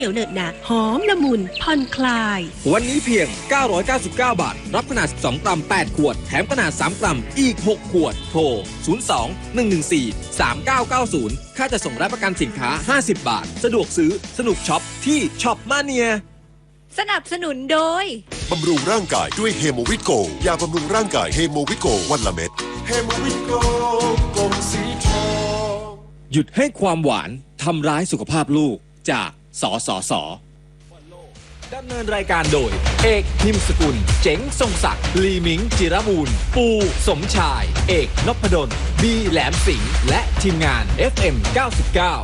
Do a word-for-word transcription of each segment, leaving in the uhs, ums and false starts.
เหนียวเหนอะหนะหอมละมุนผ่อนคลายวันนี้เพียงเก้าร้อยเก้าสิบเก้าบาทรับขนาดสิบสองกรัมแปดขวดแถมขนาดสามกรัมอีกหกขวดโทรศูนย์ สอง หนึ่ง หนึ่ง สี่ สาม เก้า เก้า ศูนย์ค่าจะส่งและประกันสินค้าห้าสิบบาทสะดวกซื้อสนุกช็อปที่ช็อปมาเนียสนับสนุนโดยบำรุงร่างกายด้วยเฮโมวิโกยาบำรุงร่างกายเฮโมวิโกวันละเม็ดเฮโมวิโกกลมสีทองหยุดให้ความหวานทำร้ายสุขภาพลูกจากสสสดำเนินรายการโดยเอกพิมพ์สกุลเจ๋งทรงศักดิ์ลีมิงจิรบูรณ์ปูสมชายเอกนพดลบีแหลมสิงห์และทีมงาน เอฟ เอ็ม เก้าสิบเก้า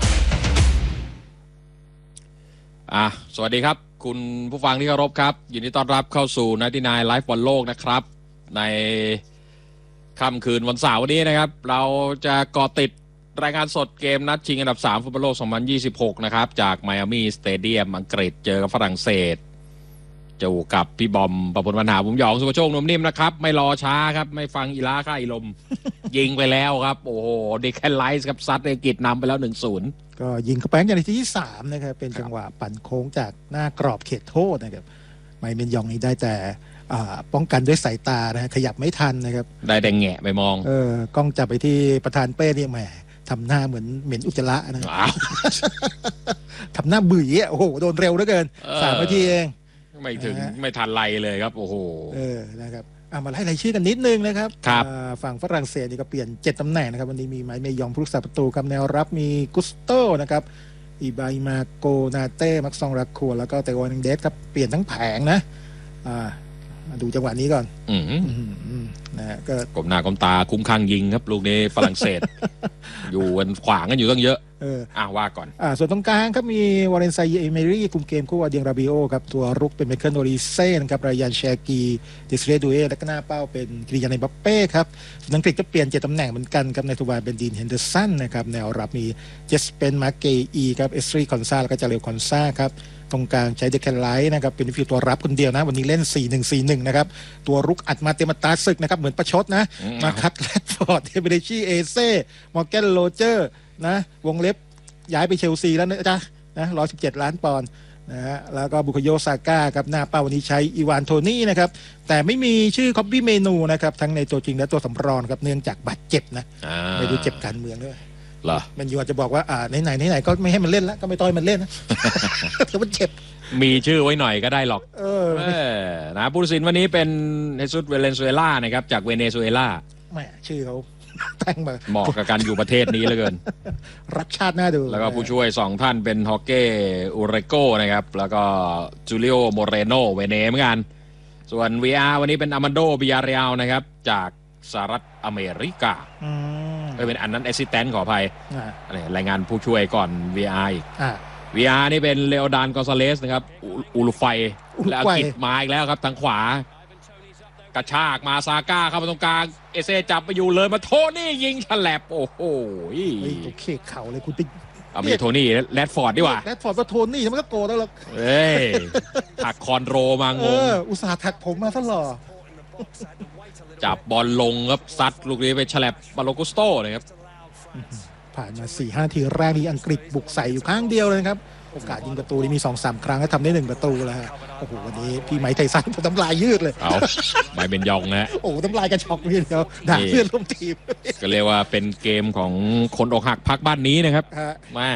อ่ะสวัสดีครับคุณผู้ฟังที่เคารพครับยินดีต้อนรับเข้าสู่นัดที่นายไลฟ์บอลโลกนะครับในค่ำคืนวันเสาร์วันนี้นะครับเราจะเกาะติดรายงานสดเกมนัดชิงอันดับสามฟุตบอลโลกสองพันยี่สิบหกนะครับจากไมอามี่สเตเดียมอังกฤษเจอกับฝรั่งเศสเจอกับพี่บอมประพลปัญหาบุญหยองสุภโชคนมนิ่มนะครับไม่รอช้าครับไม่ฟังอีลาค่าอีลม ยิงไปแล้วครับโอ้โหเดคแคนไลส์ครับซัดอังกฤษนำไปแล้ว หนึ่งศูนย์ก็ยิงเข้าไปในนาทีที่สามนะครับเป็นจังหวะปั่นโค้งจากหน้ากรอบเขตโทษนะครับไมเมนยองนี้ได้แต่ป้องกันด้วยสายตานะฮะขยับไม่ทันนะครับได้แต่แงะไปมองเออกล้องจับไปที่ประธานเป้นี่แหมทำหน้าเหมือนเหม็นอุจจาระนะทำหน้าบื่อโอ้โหโดนเร็วเหลือเกินสามนาทีเองไม่ถึงไม่ทันไรเลยครับโอ้โหเออนะครับเอามาไล่รายชื่อกันนิดนึงนะครับครับฝั่งฝรั่งเศสนี่ก็เปลี่ยนเจ็ดตำแหน่งนะครับวันนี้มีไมเมยองผู้รักษาประตูครับแนวรับมีกุสโตนะครับอิบาอิมาโกนาเต้มักซองราคัวแล้วก็เตโอนังเดสครับเปลี่ยนทั้งแผงนะอ่ามาดูจังหวะนี้ก่อนอืมนะก็กลมหน้ากลมตาคุ้มข้างยิงครับลูกนี้ฝรั่งเศส อยู่กันขวางกันอยู่ตั้งเยอะเอออ่ะว่าก่อนอ่าส่วนตรงกลางครับมีวาเลนไซเอเมรี่คุมเกมคู่กับเดียงราบิโอครับตัวรุกเป็นไมเคิลโอริเซ่นะครับรายานแชกีดิสเรดูเอและก็หน้าเป้าเป็นกิริยาในบัปเป้ครับส่วนอังกฤษก็เปลี่ยนเจ็ดตำแหน่งเหมือนกันครับในทูบาเบนดินเฮนเดอร์สันนะครับแนวรับมีเจสเปนมาเกอีครับเอสตรีคอนซาแล้วก็จาเรลคอนซาครับตรงกลางใช้เดคแคนไลท์นะครับเป็นฟิวตัวรับคนเดียวนะวันนี้เล่น สี่ หนึ่ง สี่ หนึ่ง นะครับตัวรุกอัดมาเต็มตาศึกนะครับเหมือนประชดนะมาคัดแรดฟอร์ดเทเบเดชีเอเซ่มอร์แกนโรเจอร์นะวงเล็บย้ายไปเชลซีแล้วนะจ๊ะนะหนึ่งร้อยสิบเจ็ดล้านปอนด์นะฮะแล้วก็บุคโยซาก้าครับหน้าเป้าวันนี้ใช้อีวานโทนี่นะครับแต่ไม่มีชื่อคอปปี้เมนูนะครับทั้งในตัวจริงและตัวสำรองครับเนื่องจากบาดเจ็บนะไม่ดูเจ็บการเมืองด้วยเหรอมันอยู่อาจจะบอกว่าอ่าไหนไหนไหนก็ไม่ให้มันเล่นแล้วก็ไม่ต้อยมันเล่นนะเพราะมันเจ็บมีชื่อไว้หน่อยก็ได้หรอกเออนะผู้ตัดสินวันนี้เป็นเฮซุสเวเนซุเอลานะครับจากเวเนซุเอลาแหมชื่อเขาแต่งมาเหมาะกับการอยู่ประเทศนี้เหลือเกินรักชาติน่าดูแล้วก็ผู้ช่วยสองท่านเป็นฮอเก้อูเรโกนะครับแล้วก็จูเลียโมเรโนเวเนเหมือนกันส่วน วี อาร์ วันนี้เป็นอามันโดบิยาเรียลนะครับจากสหรัฐอเมริกาเออเป็นอันนั้นแอสซิสแตนต์ขออภัยรายงานผู้ช่วยก่อน วี อาร์ อีก วี อาร์ นี่เป็นเลโอดานกอนซาเลสนะครับอูรุไฟและอังกฤษมาอีกแล้วครับทางขวากระชากมาซาก้าเข้ามาตรงกลางเอเซ่จับไปอยู่เลยมาโทนี่ยิงฉลับโอ้โหโอเคเข่าเลยคุณติ๊กเอามีโทนี่แรดฟอร์ดดีกว่าแรดฟอร์ดว่าโทนี่มันก็โกรธแล้วหรอกเอ้ยถักคอนโรมางงอุตส่าห์ถักผมมาซะหล่อจับบอลลงครับซัดลูกนี้ไปฉลับบาโลกุสโตนะครับผ่านมา สี่ห้า ทีแรกนี้อังกฤษบุกใส่อยู่ข้างเดียวเลยครับโอกาสยิงประตูนี่มี สองสาม ครั้งแล้วทำได้หนึ่งประตูแล้วฮะโอ้โหวันนี้พี่ไมค์ไทสันผมน้ำลายยืดเลยเอาไมค์เป็นยองนะโอ้น้ำลายกระชอกเลยเดียวด่าเพื่อนร่วมทีมก็เรียกว่าเป็นเกมของคนอกหักพักบ้านนี้นะครับมา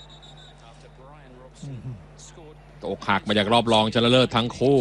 อกหักมาจากรอบรองชนะเลิศทั้งคู่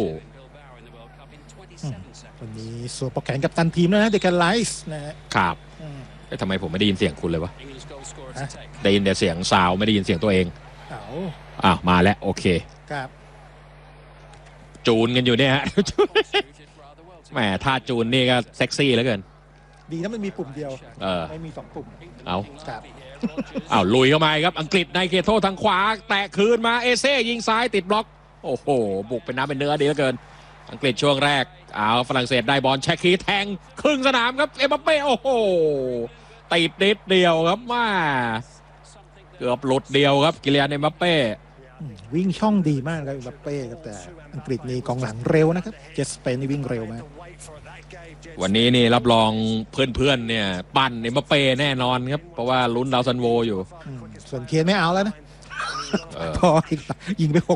วันนี้สวมปลอกแขนกับตันทีมนะเดคไลส์นะครับเอ๊ะทำไมผมไม่ได้ยินเสียงคุณเลยวะได้ยินแต่เสียงซาวไม่ได้ยินเสียงตัวเองอ้าวมาแล้วโอเคครับจูนกันอยู่เนี่ยฮะแหมท่าจูนนี่ก็เซ็กซี่เหลือเกินดีนะมันมีปุ่มเดียวเออไม่มีสองปุ่มเอาครับอ้าวลุยเข้ามาครับอังกฤษในเขตโทษทางขวาแตะคืนมาเอเซ่ยิงซ้ายติดบล็อกโอ้โหบุกเป็นน้ำเป็นเนื้อดีเหลือเกินอังกฤษช่วงแรกเอาฝรั่งเศสได้บอลแชคคีแทงครึ่งสนามครับเอ็มบัปเป้โอ้โหติดนิดเดียวครับมาเกือบหลุดเดียวครับกิเลียนเอ็มบัปเป้วิ่งช่องดีมากครับเอ็มบัปเป้ครับแต่อังกฤษนี่กองหลังเร็วนะครับเจสเปนนี่วิ่งเร็วมากวันนี้นี่รับรองเพื่อนๆเนี่ยปั่นเอ็มบัปเป้แน่นอนครับเพราะว่าลุ้นดาวซันโวอยู่ส่วนเคียนไม่เอาแล้วนะพอยิงไปห